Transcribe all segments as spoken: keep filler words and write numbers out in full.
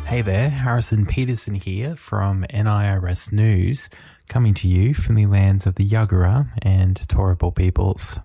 Hey there, Harrison Peterson here from N I R S News, coming to you from the lands of the Yagara and Turrbal peoples.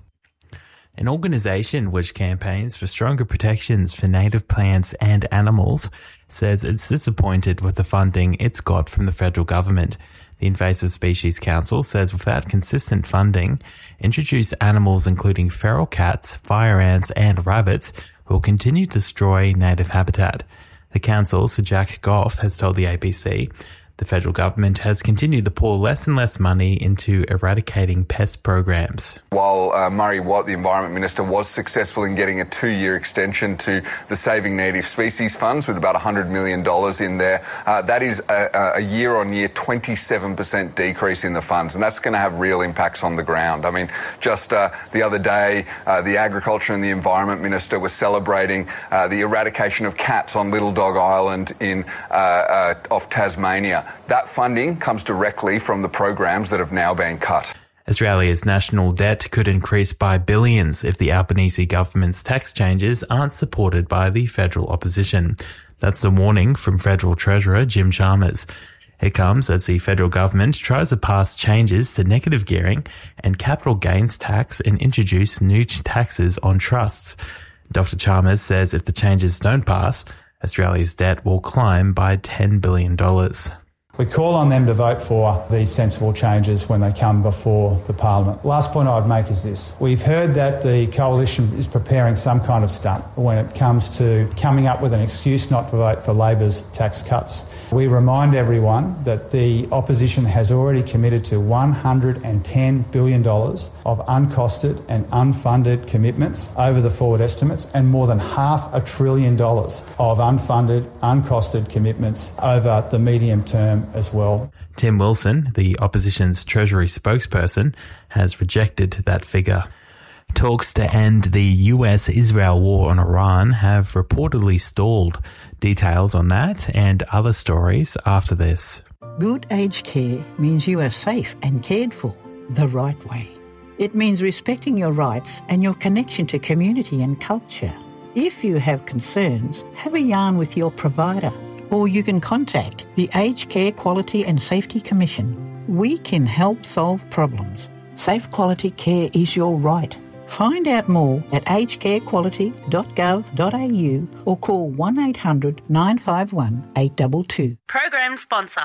An organisation which campaigns for stronger protections for native plants and animals says it's disappointed with the funding it's got from the federal government. The Invasive Species Council says without consistent funding, introduced animals including feral cats, fire ants and rabbits will continue to destroy native habitat. The council's Jack Goff has told the A B C the federal government has continued to pour less and less money into eradicating pest programs. While uh, Murray Watt, the Environment Minister, was successful in getting a two-year extension to the Saving Native Species Funds with about one hundred million dollars in there, uh, that is a, a year-on-year twenty-seven percent decrease in the funds, and that's going to have real impacts on the ground. I mean, just uh, the other day, uh, the Agriculture and the Environment Minister was celebrating uh, the eradication of cats on Little Dog Island in uh, uh, off Tasmania. That funding comes directly from the programs that have now been cut. Australia's national debt could increase by billions if the Albanese government's tax changes aren't supported by the federal opposition. That's the warning from Federal Treasurer Jim Chalmers. It comes as the federal government tries to pass changes to negative gearing and capital gains tax and introduce new taxes on trusts. Doctor Chalmers says if the changes don't pass, Australia's debt will climb by ten billion dollars. We call on them to vote for these sensible changes when they come before the Parliament. Last point I would make is this. We've heard that the Coalition is preparing some kind of stunt when it comes to coming up with an excuse not to vote for Labor's tax cuts. We remind everyone that the opposition has already committed to one hundred ten billion dollars of uncosted and unfunded commitments over the forward estimates, and more than half a trillion dollars of unfunded, uncosted commitments over the medium term as well. Tim Wilson, the opposition's Treasury spokesperson, has rejected that figure. Talks to end the U S Israel war on Iran have reportedly stalled. Details on that and other stories after this. Good aged care means you are safe and cared for the right way. It means respecting your rights and your connection to community and culture. If you have concerns, have a yarn with your provider, or you can contact the Aged Care Quality and Safety Commission. We can help solve problems. Safe quality care is your right. Find out more at aged care quality dot gov dot a u or call one eight hundred nine five one eight two two. Program sponsor.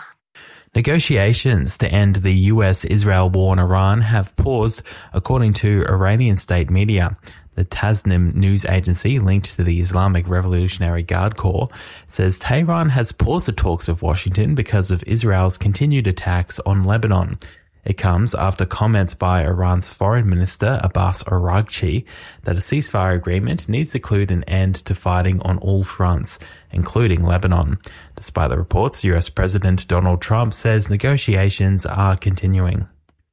Negotiations to end the U S Israel war on Iran have paused, according to Iranian state media. The Tasnim news agency, linked to the Islamic Revolutionary Guard Corps, says Tehran has paused the talks with Washington because of Israel's continued attacks on Lebanon. It comes after comments by Iran's Foreign Minister Abbas Araghchi that a ceasefire agreement needs to include an end to fighting on all fronts, including Lebanon. Despite the reports, U S President Donald Trump says negotiations are continuing.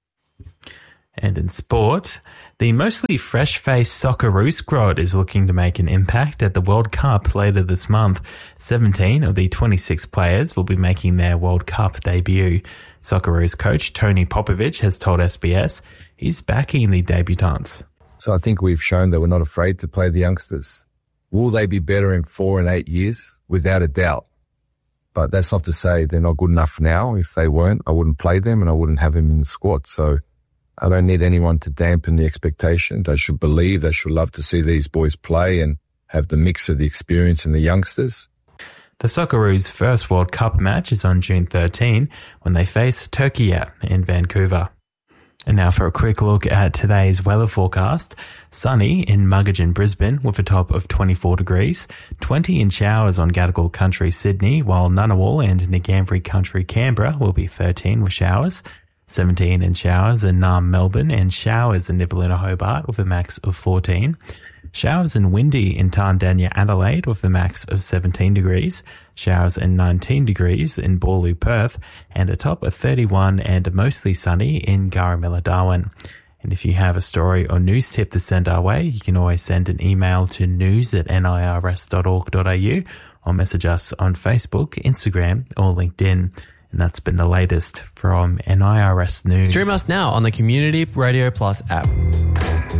And in sport, the mostly fresh-faced Socceroos squad is looking to make an impact at the World Cup later this month. seventeen of the twenty-six players will be making their World Cup debut. Socceroos coach Tony Popovic has told S B S he's backing the debutants. So I think we've shown that we're not afraid to play the youngsters. Will they be better in four and eight years? Without a doubt. But that's not to say they're not good enough now. If they weren't, I wouldn't play them and I wouldn't have them in the squad. So I don't need anyone to dampen the expectation. They should believe, they should love to see these boys play and have the mix of the experience and the youngsters. The Socceroos' first World Cup match is on June thirteenth when they face Turkey in Vancouver. And now for a quick look at today's weather forecast. Sunny in Muggeridge, Brisbane with a top of twenty-four degrees, twenty in showers on Gadigal Country, Sydney, while Ngunnawal and Ngambri Country, Canberra will be thirteen with showers, seventeen in showers in Naarm, Melbourne, and showers in Nibbalina, Hobart with a max of fourteen. Showers and windy in Tarndanya, Adelaide with a max of seventeen degrees. Showers and nineteen degrees in Boorloo, Perth, and a top of thirty-one and mostly sunny in Garamilla, Darwin. And if you have a story or news tip to send our way, you can always send an email to news at nirs dot org dot a u or message us on Facebook, Instagram, or LinkedIn. And that's been the latest from N I R S News. Stream us now on the Community Radio Plus app.